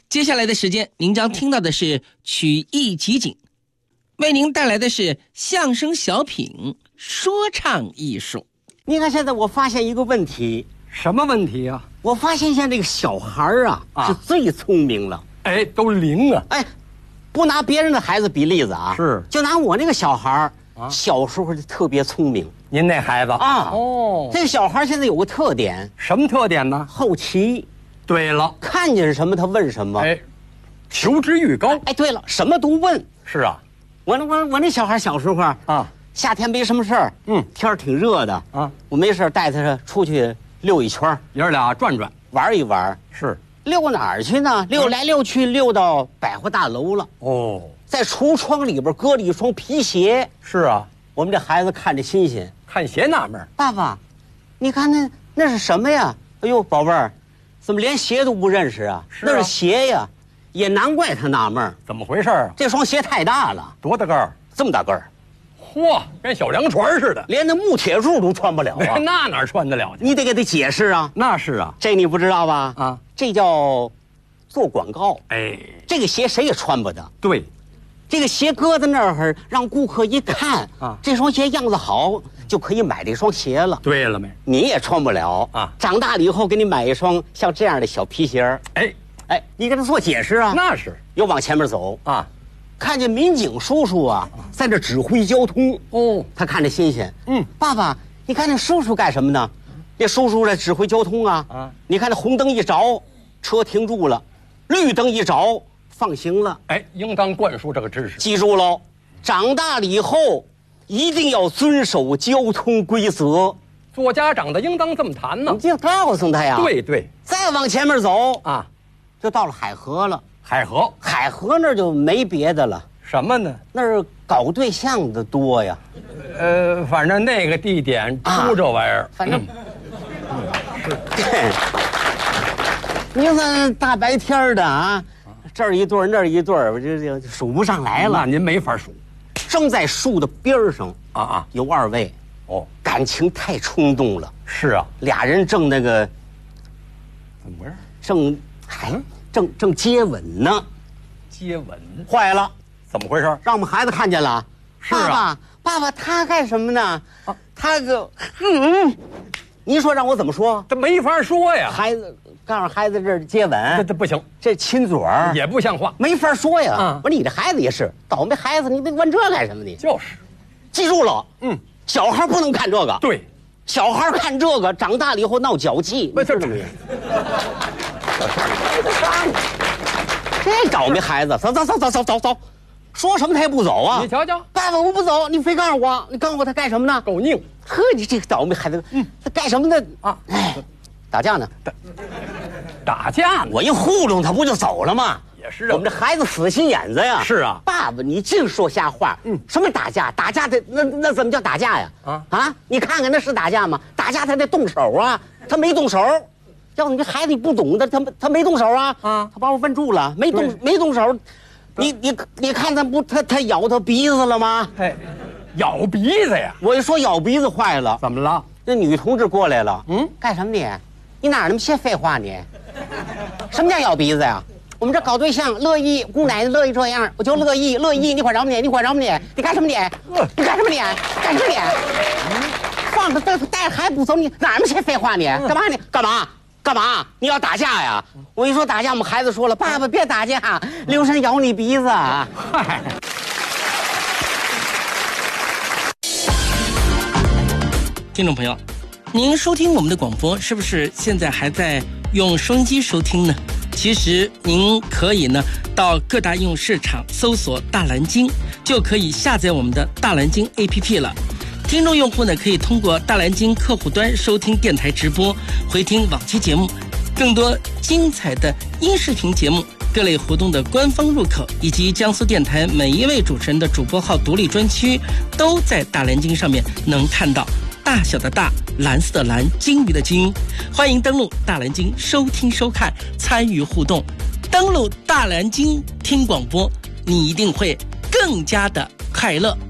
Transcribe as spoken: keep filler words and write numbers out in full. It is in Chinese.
接下来的时间，您将听到的是曲艺集锦，为您带来的是相声小品说唱艺术。 你看，现在我发现一个问题。 什么问题啊？ 我发现现在这个小孩啊，啊是最聪明了。 哎，都灵啊！ 哎，不拿别人的孩子比例子啊， 是， 就拿我那个小孩啊，小时候就特别聪明。 您那孩子啊？ 哦， 这个小孩现在有个特点。 什么特点呢？ 好奇。 对了， 看见什么他问什么。 哎，求知欲高。 哎，对了，什么都问。 是啊， 我那我我那小孩小时候啊，夏天没什么事儿，嗯，天儿挺热的啊，我没事带他出去溜一圈， 爷儿俩转转， 玩一玩。 是， 溜哪儿去呢？溜来溜去，溜到百货大楼了。哦，在橱窗里边搁了一双皮鞋。 是啊， 我们这孩子看着新鲜， 看鞋纳闷， 爸爸，你看那那是什么呀？哎呦，宝贝儿，怎么连鞋都不认识啊？ 是啊， 那是鞋呀。也难怪他纳闷， 怎么回事啊？ 这双鞋太大了。 多大个儿？ 这么大个儿。 嚯，跟小凉船似的， 连那木铁柱都穿不了啊！ 那哪穿得了去？ 你得给他解释啊！ 那是啊， 这你不知道吧？啊，这叫做广告。 哎， 这个鞋谁也穿不得。 对， 这个鞋搁在那儿，让顾客一看啊，这双鞋样子好，就可以买这双鞋了。 对了没？ 你也穿不了啊！长大了以后，给你买一双像这样的小皮鞋。哎哎，你给他做解释啊！ 那是， 又往前面走啊。 看见民警叔叔啊，在这指挥交通哦， 他看着新鲜。 嗯， 爸爸，你看那叔叔干什么呢？那叔叔在指挥交通啊。啊，你看那红灯一着，车停住了；绿灯一着，放行了。 哎，应当灌输这个知识。 记住喽，长大了以后一定要遵守交通规则。 做家长的应当这么谈呢。 你就告诉他呀。 对对。 再往前面走啊， 就到了海河了。 海河， 海河那儿就没别的了。 什么呢？ 那儿搞对象的多呀。 呃，反正那个地点出这玩意儿， 啊、反正，是。你看大白天的啊，这儿一对儿那儿一对儿，我这这数不上来了。 那您没法数。 正在树的边上啊啊， 有二位，哦，感情太冲动了。 是啊， 俩人正那个， 怎么回事？ 正还。嗯正正接吻呢， 接吻坏了， 怎么回事？ 让我们孩子看见了。 是啊， 爸爸，爸爸，他干什么呢？啊，他个，嗯，您说让我怎么说？ 这没法说呀。 孩子告诉孩子这儿接吻， 这这不行， 这亲嘴儿也不像话， 没法说呀。 啊， 我说你这孩子也是倒霉孩子，你得问这干什么你？ 就是， 记住了，嗯，小孩不能看这个。 对， 小孩看这个，长大了以后闹脚气， 没事怎么样？这倒霉孩子，走走走走走走走，说什么他也不走啊！ 你瞧瞧， 爸爸我不走，你非告诉我，你告诉我他干什么呢？ 够拧！ 呵，你这个倒霉孩子，嗯，他干什么呢？啊，哎，打架呢？ 打打架呢？ 我一糊弄他不就走了吗？ 也是啊， 我们这孩子死心眼子呀。 是啊， 爸爸你净说瞎话。嗯，什么打架？打架的那那怎么叫打架呀？啊啊，你看看那是打架吗？打架他得动手啊，他没动手。要你这孩子你不懂的，他他没动手啊，啊，他把我问住了，没动没动手，你你你看他不他他咬他鼻子了吗？ 哎，咬鼻子呀！ 我一说咬鼻子坏了， 怎么了？ 那女同志过来了，嗯，干什么你？你哪那么些废话你？什么叫咬鼻子呀？我们这搞对象乐意，姑奶奶乐意这样，我就乐意乐意，你管着你？你管着你？你干什么你？你干什么你？干什么你？放着带带着孩子不走，你哪那么些废话你？干嘛你？干嘛？干嘛？你要打架呀？我一说打架，我们孩子说了：“爸爸别打架，留神咬你鼻子。”嗨， 听众朋友，您收听我们的广播，是不是现在还在用收音机收听呢？其实您可以呢到各大应用市场搜索大蓝鲸，就可以下载我们的大蓝鲸 A P P 了。听众用户呢，可以通过大蓝鲸客户端收听电台直播，回听往期节目，更多精彩的音视频节目，各类活动的官方入口，以及江苏电台每一位主持人的主播号独立专区，都在大蓝鲸上面能看到。大小的大，蓝色的蓝，鲸鱼的鲸。欢迎登录大蓝鲸收听收看，参与互动。登录大蓝鲸听广播，你一定会更加的快乐。